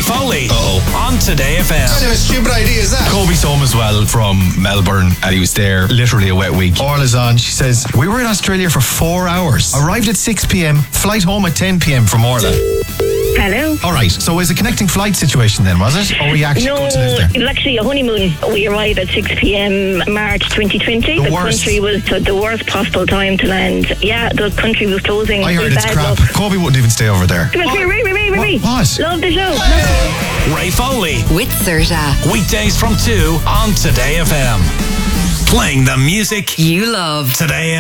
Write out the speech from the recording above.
Ray Foley on Today FM. What kind of a stupid idea is that? Kobe's home as well from Melbourne, and he was there literally a wet week. Orla's on. She says, we were in Australia for 4 hours. Arrived at 6 p.m, flight home at 10 p.m. from Orla. Hello. All right, so it was a connecting flight situation then, was it? Or were you actually going to live there? It was actually a honeymoon. We arrived at 6 p.m. March 2020. The worst. country was the worst possible time to land. Yeah, the country was closing. I heard it's Bad crap. luck. Kobe wouldn't even stay over there. Come on, Ray. What? Love the show. Ray Foley. With Serta. Weekdays from 2 on Today FM. Playing the music You love. Today